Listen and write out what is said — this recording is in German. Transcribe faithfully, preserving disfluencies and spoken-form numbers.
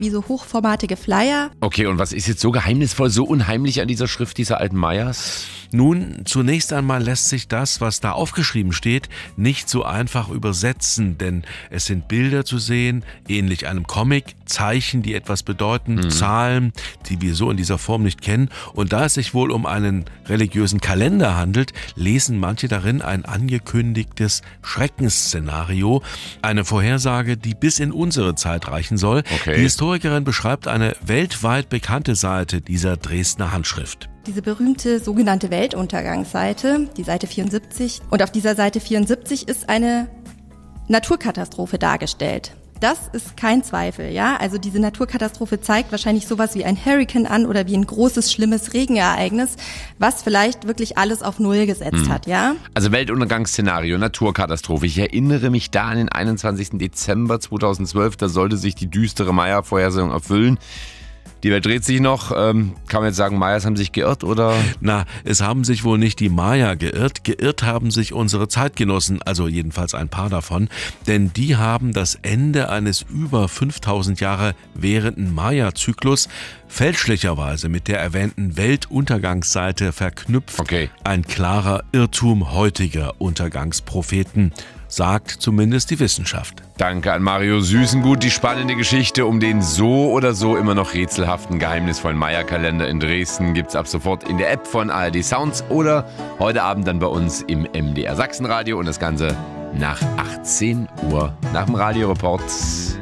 wie so hochformatige Flyer. Okay, und was ist jetzt so geheimnisvoll, so unheimlich an dieser Schrift dieser alten Mayas? Nun, zunächst einmal lässt sich das, was da aufgeschrieben steht, nicht so einfach übersetzen, denn es sind Bilder zu sehen, ähnlich einem Comic, Zeichen, die etwas bedeuten, mhm. Zahlen, die wir so in dieser Form nicht kennen. Und da es sich wohl um einen religiösen Kalender handelt, lesen manche darin ein angekündigtes Schreckensszenario, eine Vorhersage, die bis in unsere Zeit reichen soll. Okay. Die Historikerin beschreibt eine weltweit bekannte Seite dieser Dresdner Handschrift. Diese berühmte sogenannte Weltuntergangsseite, die Seite vierundsiebzig. Und auf dieser Seite vierundsiebzig ist eine Naturkatastrophe dargestellt. Das ist kein Zweifel, ja. Also diese Naturkatastrophe zeigt wahrscheinlich sowas wie ein Hurrikan an oder wie ein großes, schlimmes Regenereignis, was vielleicht wirklich alles auf Null gesetzt hm. hat, ja. Also Weltuntergangsszenario, Naturkatastrophe. Ich erinnere mich da an den einundzwanzigsten Dezember zweitausendzwölf, da sollte sich die düstere Maya-Vorhersehung erfüllen. Die Welt dreht sich noch. Ähm, kann man jetzt sagen, Mayas haben sich geirrt, oder? Na, es haben sich wohl nicht die Maya geirrt. Geirrt haben sich unsere Zeitgenossen, also jedenfalls ein paar davon. Denn die haben das Ende eines über fünftausend Jahre währenden Maya-Zyklus fälschlicherweise mit der erwähnten Weltuntergangsseite verknüpft. Okay. Ein klarer Irrtum heutiger Untergangspropheten, sagt zumindest die Wissenschaft. Danke an Mario Süßengut. Die spannende Geschichte um den so oder so immer noch rätselhaften, geheimnisvollen Maya-Kalender in Dresden gibt's ab sofort in der App von A R D Sounds oder heute Abend dann bei uns im M D R Sachsenradio und das Ganze nach achtzehn Uhr nach dem Radioreport.